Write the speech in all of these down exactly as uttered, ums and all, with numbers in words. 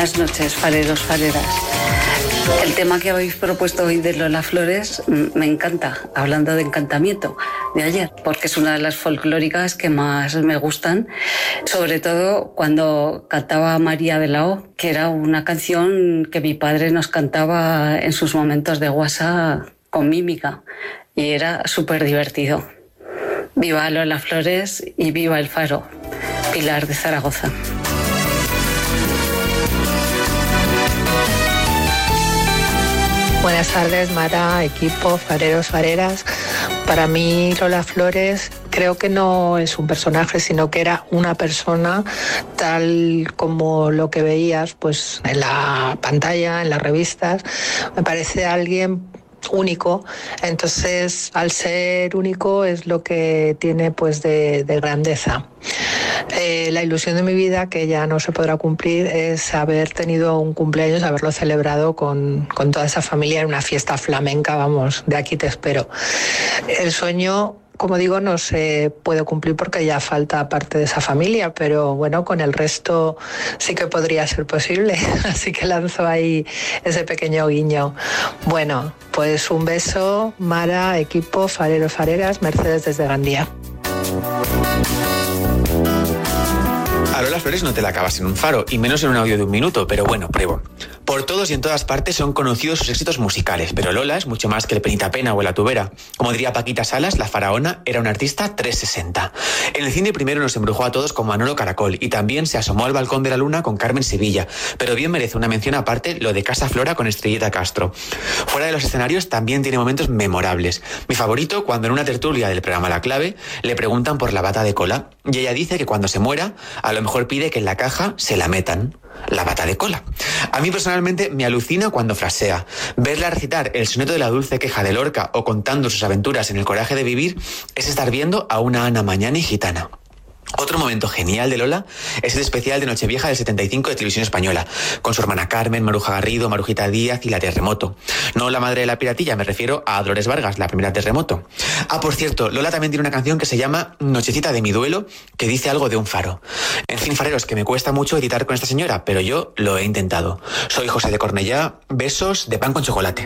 Buenas noches, fareros, fareras. El tema que habéis propuesto hoy de Lola Flores me encanta, hablando de encantamiento, de ayer, porque es una de las folclóricas que más me gustan, sobre todo cuando cantaba María de la O, que era una canción que mi padre nos cantaba en sus momentos de guasa con mímica, y era súper divertido. Viva Lola Flores y viva el Faro. Pilar de Zaragoza. Buenas tardes, Mara, equipo, fareros, fareras. Para mí, Lola Flores creo que no es un personaje, sino que era una persona tal como lo que veías pues en la pantalla, en las revistas. Me parece alguien único, entonces al ser único es lo que tiene pues de, de grandeza. Eh, la ilusión de mi vida, que ya no se podrá cumplir, es haber tenido un cumpleaños, haberlo celebrado con, con toda esa familia en una fiesta flamenca, vamos, de aquí te espero. El sueño, como digo, no se puede cumplir porque ya falta parte de esa familia, pero bueno, con el resto sí que podría ser posible, así que lanzo ahí ese pequeño guiño. Bueno, pues un beso, Mara, equipo, fareros, fareras, Mercedes desde Gandía. A Lola Flores no te la acabas en un faro, y menos en un audio de un minuto, pero bueno, pruebo. Por todos y en todas partes son conocidos sus éxitos musicales, pero Lola es mucho más que el Penitapena o el La Tubera. Como diría Paquita Salas, la faraona era una artista trescientos sesenta. En el cine primero nos embrujó a todos con Manolo Caracol, y también se asomó al balcón de la luna con Carmen Sevilla, pero bien merece una mención aparte lo de Casa Flora con Estrellita Castro. Fuera de los escenarios también tiene momentos memorables. Mi favorito, cuando en una tertulia del programa La Clave le preguntan por la bata de cola, y ella dice que cuando se muera, a lo mejor pide que en la caja se la metan. La bata de cola. A mí personalmente me alucina cuando frasea. Verla recitar el soneto de la dulce queja de Lorca o contando sus aventuras en El coraje de vivir es estar viendo a una Ana Mañana y gitana. Otro momento genial de Lola es el especial de Nochevieja del setenta y cinco de Televisión Española, con su hermana Carmen, Maruja Garrido, Marujita Díaz y la Terremoto. No la madre de la piratilla, me refiero a Dolores Vargas, la primera Terremoto. Ah, por cierto, Lola también tiene una canción que se llama Nochecita de mi duelo, que dice algo de un faro. En fin, fareros, que me cuesta mucho editar con esta señora, pero yo lo he intentado. Soy José de Cornellá, besos de pan con chocolate.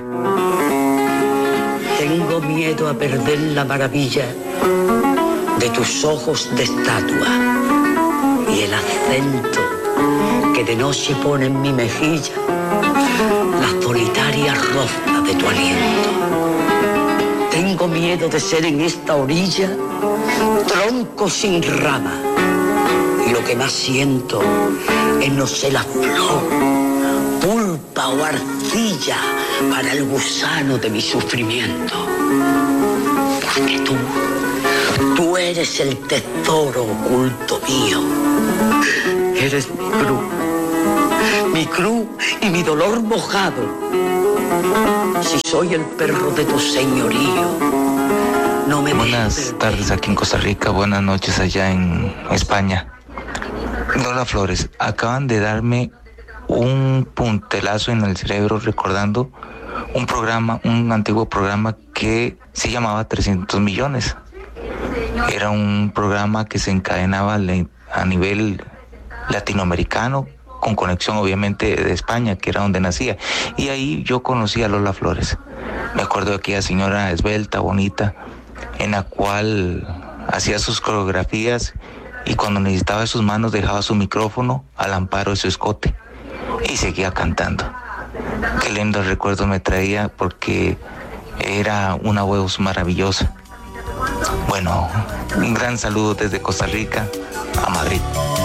Tengo miedo a perder la maravilla de tus ojos de estatua y el acento que de noche pone en mi mejilla la solitaria roza de tu aliento. Tengo miedo de ser en esta orilla tronco sin rama, y lo que más siento es no ser la flor, pulpa o arcilla para el gusano de mi sufrimiento. Porque tú Tú eres el tesoro oculto mío. Eres mi cruz, mi cruz y mi dolor mojado. Si soy el perro de tu señorío, no me... Buenas tardes aquí en Costa Rica, buenas noches allá en España. Lola Flores, acaban de darme un puntelazo en el cerebro recordando un programa, un antiguo programa que se llamaba trescientos millones. Era un programa que se encadenaba a nivel latinoamericano, con conexión obviamente de España, que era donde nacía. Y ahí yo conocí a Lola Flores. Me acuerdo de aquella señora esbelta, bonita, en la cual hacía sus coreografías y cuando necesitaba de sus manos dejaba su micrófono al amparo de su escote y seguía cantando. Qué lindo recuerdo me traía porque era una voz maravillosa. Bueno, un gran saludo desde Costa Rica a Madrid.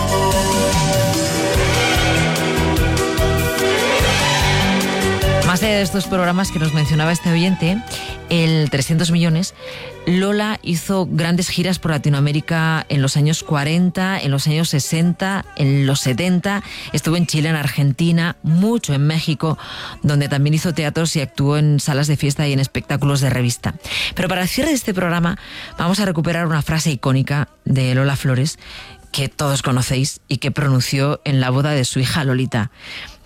Más allá de estos programas que nos mencionaba este oyente, el trescientos millones, Lola hizo grandes giras por Latinoamérica en los años cuarenta, en los años sesenta, en los setenta. Estuvo en Chile, en Argentina, mucho en México, donde también hizo teatros y actuó en salas de fiesta y en espectáculos de revista. Pero para el cierre de este programa vamos a recuperar una frase icónica de Lola Flores que todos conocéis y que pronunció en la boda de su hija Lolita.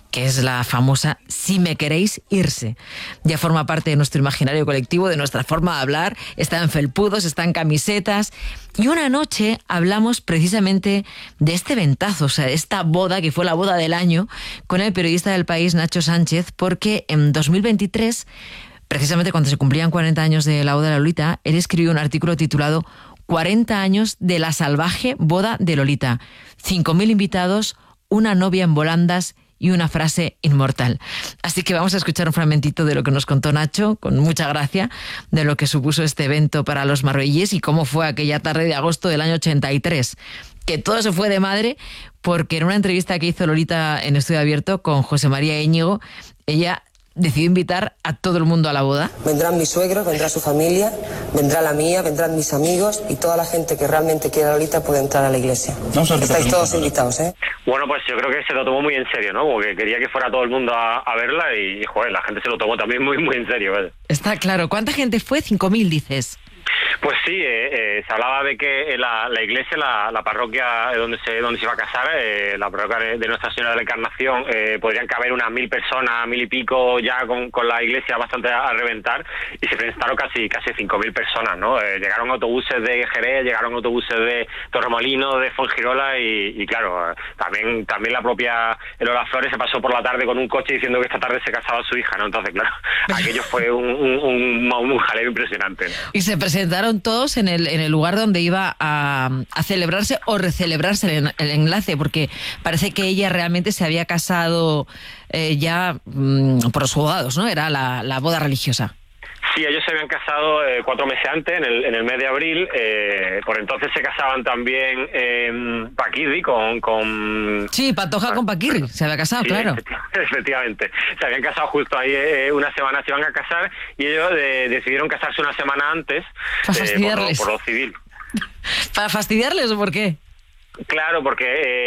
que es la famosa Si me queréis irse. Ya forma parte de nuestro imaginario colectivo, de nuestra forma de hablar, está en felpudos, está en camisetas. Y una noche hablamos precisamente de este ventazo, o sea, de esta boda que fue la boda del año, con el periodista del País, Nacho Sánchez, porque en dos mil veintitrés, precisamente cuando se cumplían cuarenta años de la boda de Lolita, él escribió un artículo titulado cuarenta años de la salvaje boda de Lolita. cinco mil invitados, una novia en volandas y una frase inmortal. Así que vamos a escuchar un fragmentito de lo que nos contó Nacho, con mucha gracia, de lo que supuso este evento para los marbellíes y cómo fue aquella tarde de agosto del año ochenta y tres. Que todo se fue de madre, porque en una entrevista que hizo Lolita en Estudio Abierto con José María Íñigo, ella decidió invitar a todo el mundo a la boda. Vendrán mis suegros, vendrá su familia, vendrá la mía, vendrán mis amigos y toda la gente que realmente quiera a Lolita puede entrar a la iglesia. No, estáis todos invitados, ¿eh? Bueno, pues yo creo que se lo tomó muy en serio, ¿no? Porque quería que fuera todo el mundo a, a verla y, joder, la gente se lo tomó también muy, muy en serio, ¿vale? Está claro. ¿Cuánta gente fue? cinco mil, dices. Pues sí, eh, eh, se hablaba de que la, la iglesia, la, la parroquia donde se donde se iba a casar, eh, la parroquia de, de Nuestra Señora de la Encarnación, eh, podrían caber unas mil personas, mil y pico, ya con, con la iglesia bastante a, a reventar, y se presentaron casi casi cinco mil personas, ¿no? Eh, llegaron autobuses de Jerez, llegaron autobuses de Torremolinos, de Fuengirola, y, y claro, también también la propia Lola Flores se pasó por la tarde con un coche diciendo que esta tarde se casaba su hija, ¿no? Entonces, claro, aquello fue un, un, un, un jaleo impresionante, ¿no? Y se presentaron todos en el en el lugar donde iba a, a celebrarse o recelebrarse el, el enlace, porque parece que ella realmente se había casado eh, ya mmm, por los abogados, ¿no? Era la, la boda religiosa. Sí, ellos se habían casado eh, cuatro meses antes, en el, en el mes de abril. Eh, por entonces se casaban también eh, Paquirri con, con... Sí, Pantoja con Paquirri, se había casado, sí, claro. Efectivamente. Se habían casado justo ahí eh, una semana, se iban a casar, y ellos eh, decidieron casarse una semana antes eh, por, lo, por lo civil. ¿Para fastidiarles o por qué? Claro, porque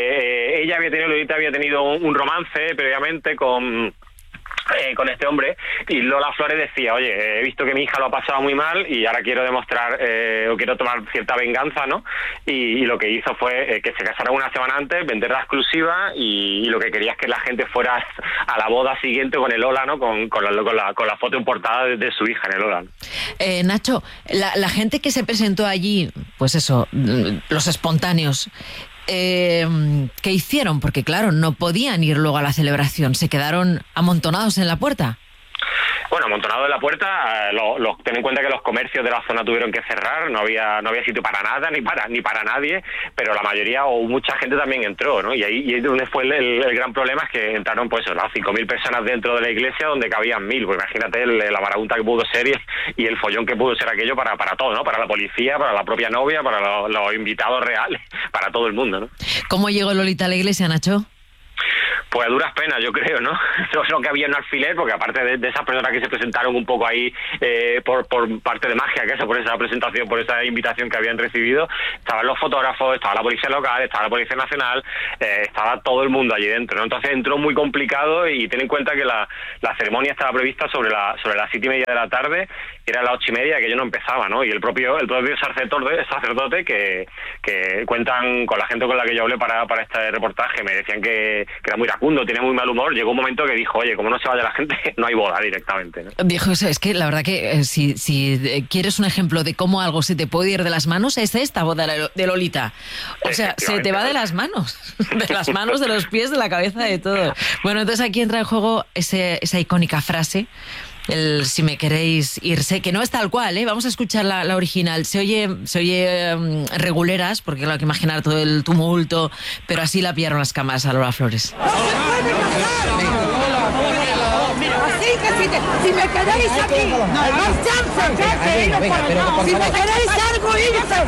eh, ella había tenido, Lolita había tenido un, un romance previamente con... Eh, con este hombre, y Lola Flores decía, oye, he visto que mi hija lo ha pasado muy mal y ahora quiero demostrar eh, o quiero tomar cierta venganza, ¿no? Y, y lo que hizo fue eh, que se casara una semana antes, vender la exclusiva, y, y lo que quería es que la gente fuera a la boda siguiente con el Lola, ¿no? Con, con, la, con, la, con la foto en portada de, de su hija en el Lola, ¿no? Eh, Nacho, la, la gente que se presentó allí, pues eso, los espontáneos, Eh, ¿qué hicieron? Porque claro, no podían ir luego a la celebración, se quedaron amontonados en la puerta. Bueno, amontonado en la puerta, lo, lo, ten en cuenta que los comercios de la zona tuvieron que cerrar, no había no había sitio para nada, ni para ni para nadie, pero la mayoría o mucha gente también entró, ¿no? Y ahí y donde fue el, el, el gran problema, es que entraron pues las cinco mil personas dentro de la iglesia donde cabían mil, pues imagínate el, la marabunta que pudo ser y, y el follón que pudo ser aquello para, para todo, ¿no? Para la policía, para la propia novia, para lo, los invitados reales, para todo el mundo, ¿no? ¿Cómo llegó Lolita a la iglesia, Nacho? Pues a duras penas, yo creo, ¿no? Eso es lo que había en alfiler, porque aparte de, de esas personas que se presentaron un poco ahí eh, por, por parte de magia, que eso, por esa presentación, por esa invitación que habían recibido, estaban los fotógrafos, estaba la policía local, estaba la policía nacional, eh, estaba todo el mundo allí dentro, ¿no? Entonces entró muy complicado, y ten en cuenta que la, la ceremonia estaba prevista sobre la sobre las siete y media de la tarde, era las ocho y media, que yo no empezaba, ¿no? Y el propio el propio sacerdote, sacerdote que, que cuentan con la gente con la que yo hablé para, para este reportaje, me decían que, que era muy iracundo, tiene muy mal humor. Llegó un momento que dijo, oye, como no se vaya la gente, no hay boda directamente, ¿no? Viejo, es que la verdad que eh, si, si quieres un ejemplo de cómo algo se te puede ir de las manos, es esta boda de Lolita. O sea, se te va de las manos, de las manos, de los pies, de la cabeza, de todo. Bueno, entonces aquí entra en juego ese, esa icónica frase, el si me queréis irse, que no es tal cual, ¿eh? Vamos a escuchar la, la original. Se oye, se oye um, reguleras, porque claro, hay que imaginar todo el tumulto, pero así la pillaron las cámaras a Lola Flores. Así que si, te, si me queréis aquí, más chance, si me queréis algo, irse.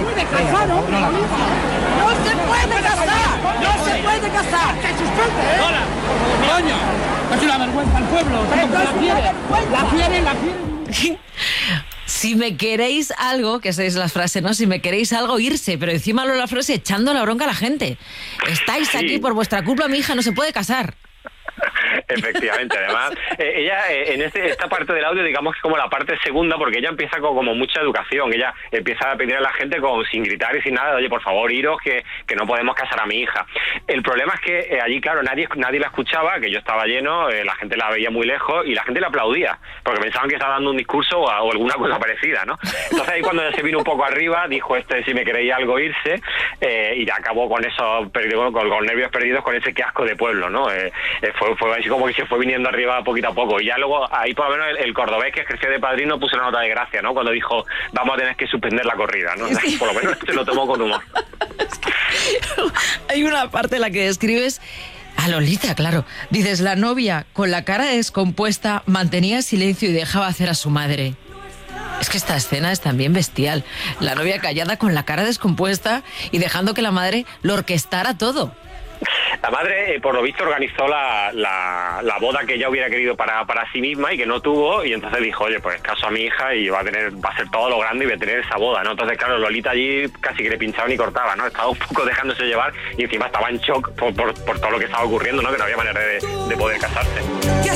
No se puede casar, no se puede casar. Hola, coño, es una vergüenza al pueblo. La quieren, la quieren, la quieren. Si me queréis algo, que esa es la frase, ¿no? Si me queréis algo, irse, pero encima Lola Flores echando la bronca a la gente. Estáis sí. aquí por vuestra culpa, mi hija no se puede casar. Efectivamente, además, eh, ella eh, en este, esta parte del audio, digamos que es como la parte segunda, porque ella empieza con como mucha educación. Ella empieza a pedir a la gente con, sin gritar y sin nada, oye, por favor, iros, que, que no podemos casar a mi hija. El problema es que eh, allí, claro, nadie nadie la escuchaba, que yo estaba lleno, eh, la gente la veía muy lejos y la gente le aplaudía, porque pensaban que estaba dando un discurso o, o alguna cosa parecida, ¿no? Entonces ahí cuando ella se vino un poco arriba, dijo este, si me queréis algo, irse, eh, y ya acabó con esos perdidos, con, con nervios perdidos, con ese casco de pueblo, ¿no? Eh, eh, fue, fue así como que se fue viniendo arriba poquito a poco, y ya luego ahí por lo menos el, el cordobés que ejerció de padrino puso una nota de gracia, ¿no? Cuando dijo, vamos a tener que suspender la corrida, ¿no? Sí. Por lo menos se lo tomó con humor. Hay una parte en la que describes a Lolita, claro. Dices, la novia con la cara descompuesta mantenía silencio y dejaba hacer a su madre. Es que esta escena es también bestial. La novia callada con la cara descompuesta y dejando que la madre lo orquestara todo. La madre, eh, por lo visto, organizó la, la, la boda que ella hubiera querido para, para sí misma y que no tuvo, y entonces dijo, oye, pues caso a mi hija y va a tener va a ser todo lo grande y voy a tener esa boda, ¿no? Entonces, claro, Lolita allí casi que le pinchaba ni cortaba, ¿no? Estaba un poco dejándose llevar y encima estaba en shock por, por, por todo lo que estaba ocurriendo, ¿no? Que no había manera de, de poder casarse.